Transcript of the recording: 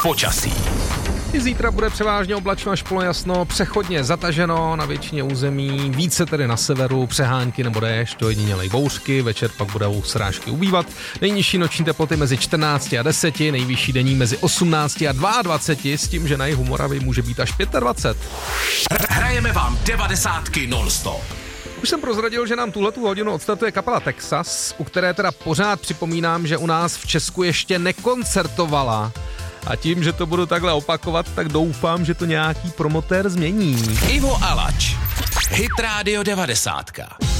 Počasí. I zítra bude převážně oblačno až polojasno, přechodně zataženo na většině území, více tedy na severu, přehánky nebo déšť, ojedinělej bouřky, večer pak budou srážky ubývat. Nejnižší noční teploty mezi 14 a 10, nejvyšší denní mezi 18 a 22, s tím, že na jihu Moravy může být až 25. Hrajeme vám 90 non-stop. Už jsem prozradil, že nám tuhletu hodinu odstartuje kapela Texas, u které teda pořád připomínám, že u nás v Česku ještě nekoncertovala. A tím, že to budu takhle opakovat, tak doufám, že to nějaký promotér změní. Ivo Alač. Hit Radio 90.